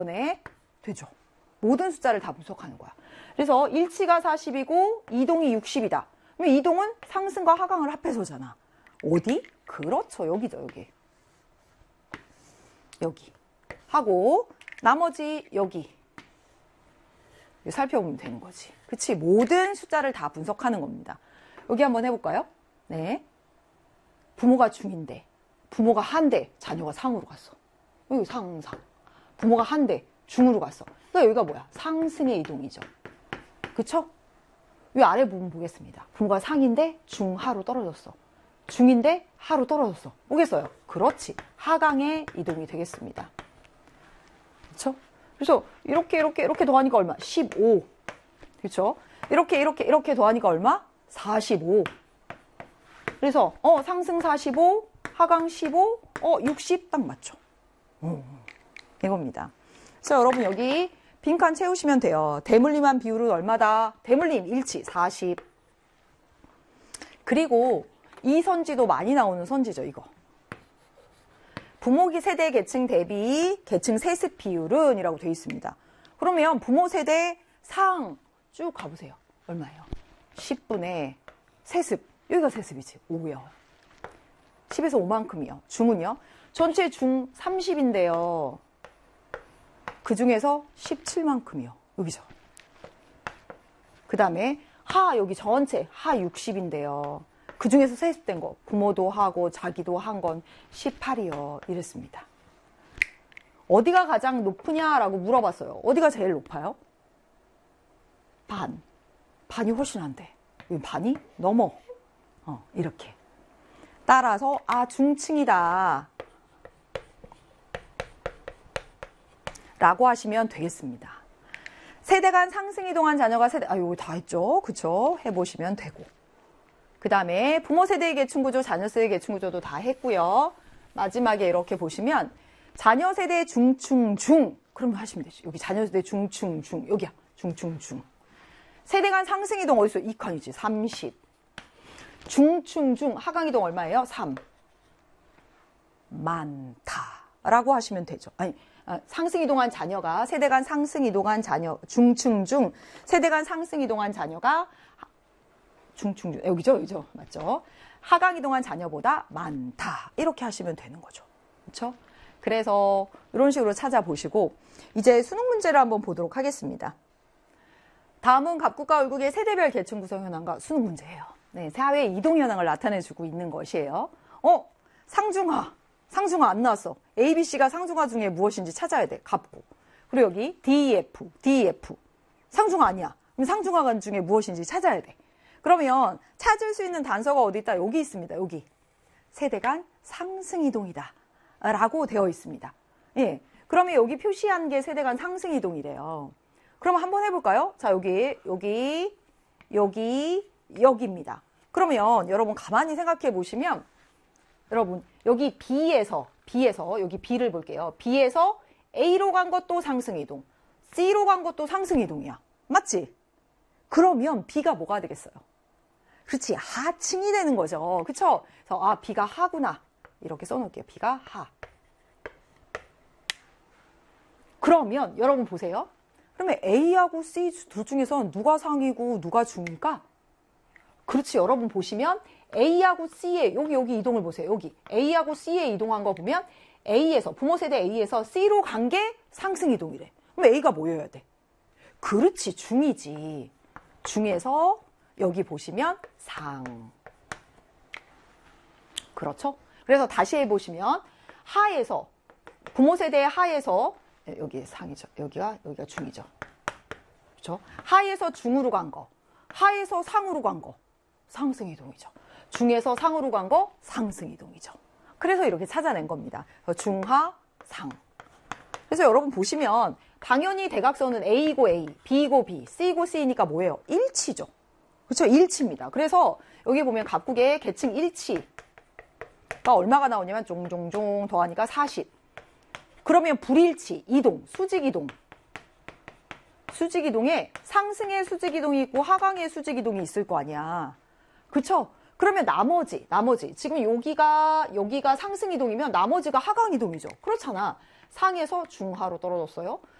네, 되죠. 모든 숫자를 다 분석하는 거야. 그래서 일치가 40이고 이동이 60이다. 그러면 이동은 상승과 하강을 합해서잖아. 어디? 그렇죠. 여기죠. 여기. 하고 나머지 여기. 살펴보면 되는 거지. 그치? 모든 숫자를 다 분석하는 겁니다. 여기 한번 해볼까요? 네. 부모가 중인데 부모가 한대 자녀가 상으로 갔어. 여기 상. 부모가 한대 중으로 갔어. 그러니까 여기가 뭐야? 상승의 이동이죠. 그쵸? 이 아래 부분 보겠습니다. 부모가 상인데 중하로 떨어졌어. 중인데 하로 떨어졌어. 보겠어요? 그렇지. 하강의 이동이 되겠습니다. 그쵸? 그래서 이렇게 더하니까 얼마? 15. 그쵸? 이렇게 더하니까 얼마? 45. 그래서 상승 45, 하강 15, 60 딱 맞죠? 이겁니다. 그래서 여러분 여기 빈칸 채우시면 돼요. 대물림한 비율은 얼마다? 대물림 일치 40. 그리고 이 선지도 많이 나오는 선지죠, 이거. 부모 세대 계층 대비 계층 세습 비율은 이라고 되어 있습니다. 그러면 부모 세대 상 쭉 가보세요. 얼마예요? 10분의 세습. 여기가 세습이지. 5요. 10에서 5만큼이요. 중은요? 전체 중 30인데요. 그 중에서 17만큼이요. 여기죠. 그 다음에 하 여기 전체 하 60인데요. 그 중에서 세습된 거 부모도 하고 자기도 한 건 18이요. 이랬습니다. 어디가 가장 높으냐라고 물어봤어요. 어디가 제일 높아요? 반이 훨씬 안 돼. 반이 넘어. 이렇게. 따라서 중층이다 라고 하시면 되겠습니다. 세대 간 상승 이동한 자녀가 이거 다 했죠. 그쵸? 해보시면 되고. 그 다음에 부모 세대의 계층구조, 자녀 세대의 계층구조도 다 했고요. 마지막에 이렇게 보시면 자녀 세대 중충중 그러면 하시면 되죠. 여기 자녀 세대 중충중 여기야. 중충중. 세대 간 상승 이동 어디서? 2칸이지. 30. 중충중 하강 이동 얼마예요? 3. 많다라고 하시면 되죠. 상승 이동한 자녀가 세대 간 상승 이동한 자녀 중층중 세대 간 상승 이동한 자녀가 중충중 여기죠 맞죠? 하강 이동한 자녀보다 많다 이렇게 하시면 되는 거죠. 그렇죠? 그래서 이런 식으로 찾아보시고 이제 수능 문제를 한번 보도록 하겠습니다. 다음은 갑국과 얼국의 세대별 계층 구성 현황과 수능 문제예요. 네, 사회 이동 현황을 나타내주고 있는 것이에요. 상중하 안 나왔어. A, B, C가 상중하 중에 무엇인지 찾아야 돼. 갑국. 그리고 여기 DEF. 상중하 아니야. 그럼 상중하 중에 무엇인지 찾아야 돼. 그러면 찾을 수 있는 단서가 어디 있다? 여기 있습니다. 여기. 세대 간 상승 이동이다. 라고 되어 있습니다. 예. 그러면 여기 표시한 게 세대 간 상승 이동이래요. 그럼 한번 해볼까요? 자, 여기입니다. 그러면 여러분 가만히 생각해 보시면 여러분 여기 B에서 여기 B를 볼게요. B에서 A로 간 것도 상승 이동, C로 간 것도 상승 이동이야. 맞지? 그러면 B가 뭐가 되겠어요? 그렇지, 하층이 되는 거죠. 그쵸? 그래서 B가 하구나. 이렇게 써놓을게요. B가 하. 그러면 여러분 보세요. 그러면 A하고 C 둘 중에서 누가 상이고 누가 중일까? 그렇지, 여러분 보시면 A하고 C의 여기 이동을 보세요. 여기 A하고 C에 이동한 거 보면 A에서 부모 세대 A에서 C로 간 게 상승 이동이래. 그럼 A가 뭐여야 돼? 그렇지, 중이지. 중에서 여기 보시면 상. 그렇죠? 그래서 다시 해보시면 하에서 부모 세대의 하에서 여기 상이죠. 여기가 중이죠. 그렇죠? 하에서 중으로 간 거, 하에서 상으로 간 거, 상승 이동이죠. 중에서 상으로 간 거, 상승 이동이죠. 그래서 이렇게 찾아낸 겁니다. 중하, 상. 그래서 여러분 보시면 당연히 대각선은 A이고 A, B이고 B, C이고 C니까 뭐예요? 일치죠. 그렇죠? 일치입니다. 그래서 여기 보면 갑국의 계층 일치가 얼마가 나오냐면 종종종 더하니까 40. 그러면 불일치, 이동, 수직이동. 수직이동에 상승의 수직이동이 있고 하강의 수직이동이 있을 거 아니야. 그쵸? 그러면 나머지 지금 여기가 상승이동이면 나머지가 하강이동이죠. 그렇잖아. 상에서 중하로 떨어졌어요.